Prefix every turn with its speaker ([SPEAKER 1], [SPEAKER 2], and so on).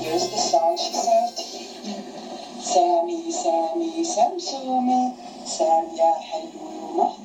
[SPEAKER 1] Here's the song she sang to you. سامي سامي سمسومي سام يا حلو